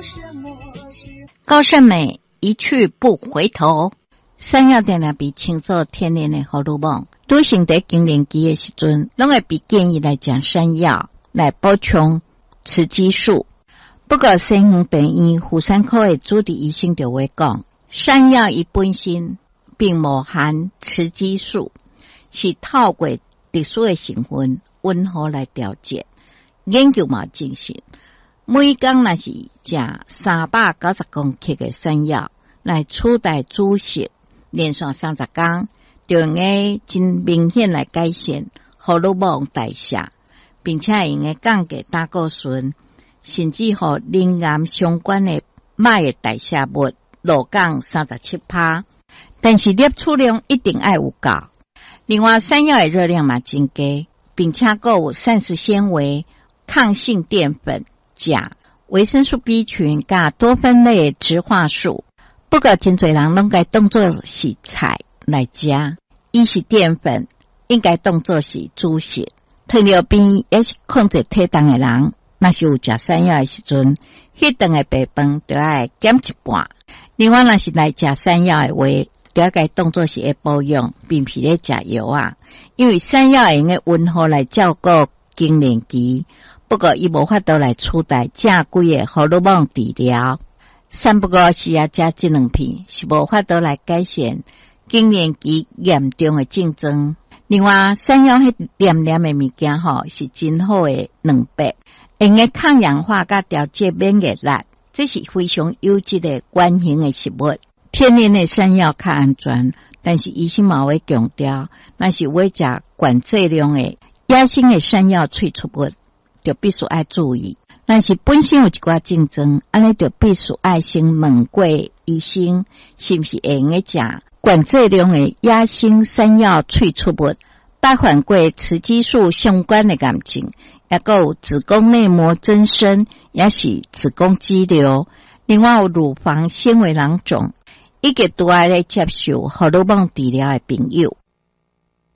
高胜美一去不回头，山药定定被称作天然的荷尔蒙，拄成在更年期的时阵，拢会被建议来食山药来补充雌激素。不过西园病院妇产科的主治医生就会讲，山药伊本身并无含雌激素，是透过特殊的成分温和来调节。研究嘛证实，每天若是食390公克的山药来取代主食，连续30天，就用个真明显来改善荷尔蒙代谢，并且用个降低胆固醇，甚至和灵癌相关的歹的代谢物落降 37%， 但是摄取量一定要有够。另外，山药的热量嘛真低，并且还有膳食纤维、抗性淀粉、钾、维生素 B 群加多酚类的植化素。不过真侪人拢该当作是菜来食，伊是淀粉，应该当作是主食。糖尿病也是控制体重的人，若是有食山药的时阵，迄顿的白饭就要减一半。另外，若是来食山药的话，就要该当作是会保养，并不是咧食药啊。因为山药会用个温和来照顾更年期，不过伊无法度来取代正规的荷尔蒙治疗。三不过是要食这两片，是无法度来改善更年期严重的症状。另外，山药迄黏黏的物件是真好的蛋白，用个抗氧化甲调节免疫力，这是非常优质的原型的食物。天然的山药较安全，但是医生嘛会强调，若是要食高剂量的野生的山药萃取物，就必须要注意。但是本身有一寡症状，安尼就必须要先问过医生，是不是会用个食高剂量的野生山药萃取物，包含过雌激素相关的癌症，也有子宫内膜增生，也是子宫肌瘤，另外有乳房纤维囊肿，以及拄爱咧接受荷尔蒙治疗的朋友。